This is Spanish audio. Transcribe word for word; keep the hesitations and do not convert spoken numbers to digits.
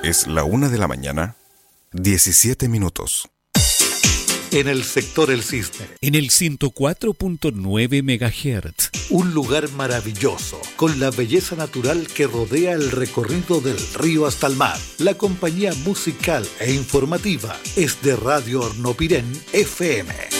Es la una de la mañana, diecisiete minutos. En el sector El Cisne, en el ciento cuatro punto nueve megahertz. Un lugar maravilloso, con la belleza natural que rodea el recorrido del río hasta el mar. La compañía musical e informativa es de Radio Hornopirén F M.